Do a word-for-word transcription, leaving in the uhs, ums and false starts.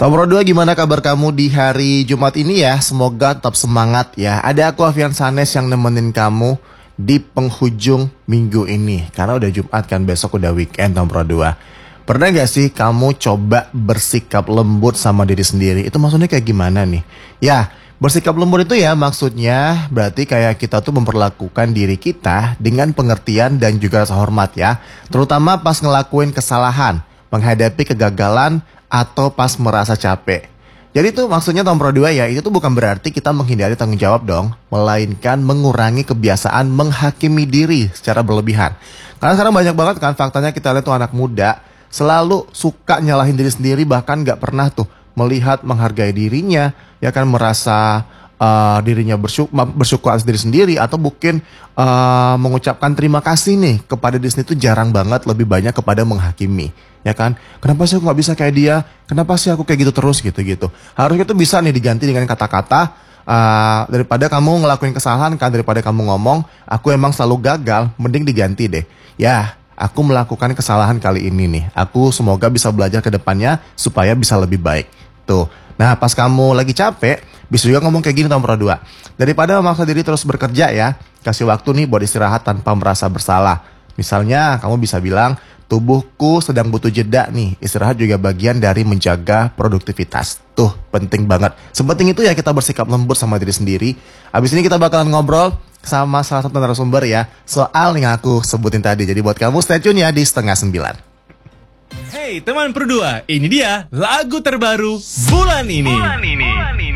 Nomor dua, gimana kabar kamu di hari Jumat ini ya? Semoga tetap semangat ya. Ada aku Avian Sanes yang nemenin kamu di penghujung minggu ini. Karena udah Jumat kan, besok udah weekend nomor dua. Pernah gak sih kamu coba bersikap lembut sama diri sendiri? Itu maksudnya kayak gimana nih? Ya, bersikap lembut itu ya maksudnya berarti kayak kita tuh memperlakukan diri kita dengan pengertian dan juga rasa hormat ya. Terutama pas ngelakuin kesalahan, menghadapi kegagalan, atau pas merasa capek. Jadi tuh maksudnya nomor dua ya, itu tuh bukan berarti kita menghindari tanggung jawab dong, melainkan mengurangi kebiasaan menghakimi diri secara berlebihan. Karena sekarang banyak banget kan faktanya kita lihat tuh anak muda selalu suka nyalahin diri sendiri, bahkan gak pernah tuh melihat menghargai dirinya, ya kan, merasa uh, dirinya bersyukur, bersyukur atas diri sendiri, atau mungkin uh, mengucapkan terima kasih nih kepada diri sendiri itu jarang banget, lebih banyak kepada menghakimi. Ya kan, kenapa sih aku gak bisa kayak dia, kenapa sih aku kayak gitu terus gitu-gitu. Harusnya itu bisa nih diganti dengan kata-kata uh, daripada kamu ngelakuin kesalahan kan, daripada kamu ngomong aku emang selalu gagal, mending diganti deh. Ya, aku melakukan kesalahan kali ini nih, aku semoga bisa belajar ke depannya supaya bisa lebih baik. Tuh, nah pas kamu lagi capek, bisa juga ngomong kayak gini nomor dua. Daripada memaksa diri terus bekerja ya, kasih waktu nih buat istirahat tanpa merasa bersalah. Misalnya kamu bisa bilang, tubuhku sedang butuh jeda nih. Istirahat juga bagian dari menjaga produktivitas. Tuh, penting banget. Sepenting itu ya kita bersikap lembut sama diri sendiri. Habis ini kita bakalan ngobrol sama salah satu narasumber ya, soal yang aku sebutin tadi. Jadi buat kamu stay tune ya di setengah sembilan. Hey teman Pro dua, ini dia lagu terbaru bulan ini. Bulan ini. Bulan ini.